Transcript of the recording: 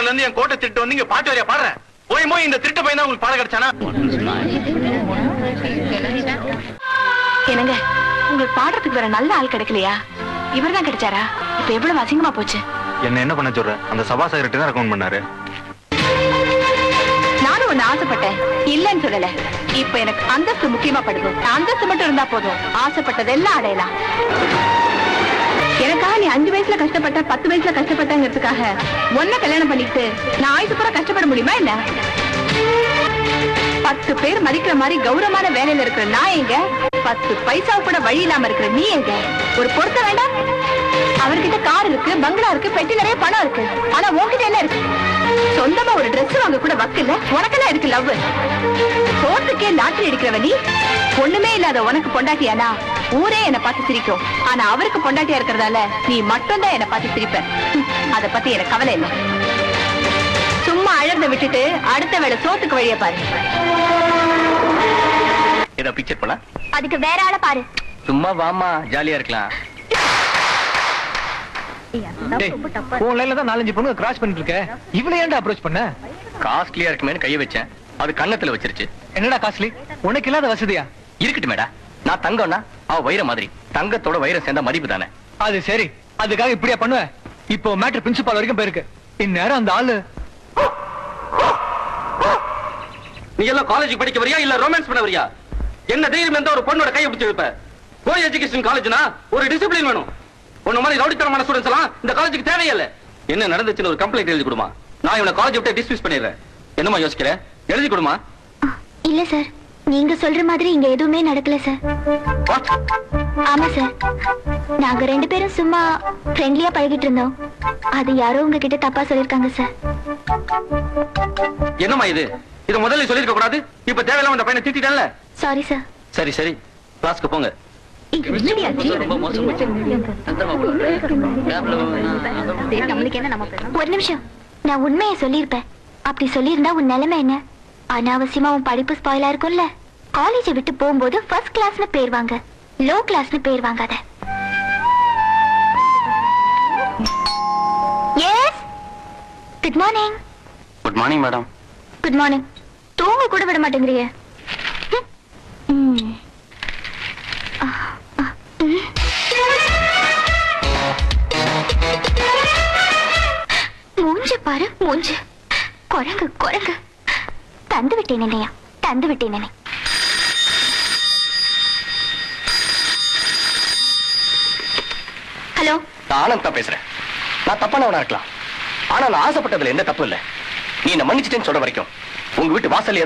ஊர்ல இருந்து என் கோட்டை திட்டு வந்து இங்க பாட்டு வரையா பாடுறேன். போய் இந்த திருட்டு பையன் தான் உங்களுக்கு பாட கிடைச்சானா? என்னங்க, உங்களுக்கு பாடுறதுக்கு வேற நல்ல ஆள் கிடைக்கலையா? இவர்தான் கிடைச்சாரா? இப்ப எவ்வளவு அசிங்கமா போச்சு. என்ன பண்ண சொல்ற? அந்த சபா செக்ரட்டரி தான் ரெக்கமெண்ட் பண்ணாரு. நானும் ஒண்ணு ஆசைப்பட்டேன், இல்லன்னு சொல்லல. இப்ப எனக்கு அந்தஸ்து முக்கியமா படுது. அந்தஸ்து மட்டும் இருந்தா போதும், ஆசைப்பட்டதெல்லாம் அடையலாம். எனக்காக நீ 5 வயசுல கஷ்டப்பட்ட, 10 வயசுல கஷ்டப்பட்டங்கிறதுக்காக ஒன்ன கல்யாணம் பண்ணிட்டு நான் ஆயுசு பூரா கஷ்டப்பட முடியுமா என்ன? 10 பேர் மதிக்கிற மாதிரி கௌரவமான வேலையில இருக்கிற நான் எங்க? 10 பைசா கூட வழி இல்லாம இருக்கிற நீ எங்க? ஒரு பொருத்த வேண்டாம்? அவர்கிட்ட கார் இருக்கு, பங்களா இருக்கு, பெட்டி நிறைய பணம் இருக்கு. ஆனா உன்கிட்ட என்ன இருக்கு? சொந்தமா ஒரு Dress வாங்க கூட வக்கில்ல. உனக்கெல்லாம் இருக்கு லவ். சோத்துக்கே லாட்டரி அடிக்கிறவ நீ. ஒண்ணுமே இல்லாத உனக்கு பொண்டாட்டியானா ஊரே என்ன பார்த்து சிரிக்கும். ஆனா அவருக்கு பொண்டாட்டியா இருக்கிறதால நீ மட்டும் தான் என்ன பார்த்து சிரிப்ப. அத பத்தி எனக்கு கவலை இல்லை. சும்மா அழறத விட்டுட்டு அடுத்த வேளை சோத்துக்கு வழிய பாரு. ஏதோ பிக்சர் போலாம். அதுக்கு வேற ஆள பாரு. சும்மா வாமா, ஜாலியா இருக்கலாம். உன் லைன்ல தான் 4-5 பொண்ணு கிராஸ் பண்ணிட்டு இருக்க. இவ்வளவு ஏன்டா அப்ரோச் பண்ண? காஸ்ட்லியா இருக்குமேனு கைய வச்சேன், அது கண்ணத்துல வச்சிருச்சு. என்னடா காஸ்ட்லி? உனக்கு இல்லாத வசதியா? இருக்கட்டும் மேடா, நான் தங்கம்னா அவ வைர மாதிரி. தங்கத்தோட வைரம் சேர்ந்த மதிப்பு தானே. அது சரி, அதுக்காக இப்படியா பண்ணுவ? இப்போ மேட்டர் பிரின்சிபால் வரைக்கும் போயிருக்கு. இந்நேரம் அந்த ஆளு. நீ எல்லாம் காலேஜ் படிக்க வரியா இல்ல ரொமான்ஸ் பண்ண வரியா? என்ன தைரியம் இருந்தா ஒரு பொண்ணோட கையை பிடிச்சு வைப்ப? கோ எஜுகேஷன் காலேஜ்னா ஒரு டிசிப்ளின் வேணும். உன்ன மாதிரி ரவுடித்தனமான ஸ்டூடண்ட்ஸ் எல்லாம் இந்த காலேஜுக்கு தேவையில்லை. என்ன நடந்துச்சுன்னு ஒரு கம்ப்ளைண்ட் எழுதி கொடுமா. நான் இவனை காலேஜ் விட்டு டிஸ்மிஸ் பண்ணிடுறேன். என்னமா யோசிக்கிற? எழுதி கொடுமா. இல்ல சார், நீங்க சொல்ற மாதிரி இங்க எதுவுமே நடக்கல சார். ஆமா சார், நாங்க 2 பேரும் சும்மா ஃப்ரெண்ட்லியா பழகிட்டு இருந்தோம். அது யாரோ உங்ககிட்ட தப்பா சொல்லிருக்காங்க சார். என்னமா இது? இத முதல்ல சொல்லிருக்க கூடாது. இப்ப தேவையில்லாம அந்த பையனை திட்டிட்டேன்ல. Sorry sir. சரி சரி, கிளாஸ்க்கு போங்க. ஒரு நிமிஷம், நான் உண்மையை சொல்லிருப்பேன். அப்படி சொல்லியிருந்தா உன் நிலைமை என்ன? அனாவசியமா உன் படிப்பு ஸ்பாயில் ஆயிருக்கும்ல. காலேஜை விட்டு போகும்போது ஃபர்ஸ்ட் கிளாஸ்னு பேர் வாங்க, லோ கிளாஸ்னு பேர் வாங்காத. S, good morning. Good morning madam. Good morning. தூங்க கூட விட மாட்டேங்கிறீங்க. மூஞ்ச பாரு, மூஞ்சு. குரங்கு குரங்கு. தந்து விட்டேன் நினையா, தந்து விட்டேன் நினை. ஹலோ, நான் ஆனந்த் தான் பேசுறேன். நான் தப்பானவனா இருக்கலாம், ஆனா நான் ஆசைப்பட்டதுல எந்த தப்பு இல்ல. நீ என்ன மன்னிச்சிட்டேன்னு சொல்ற வரைக்கும் உங்க வீட்டு வாசல்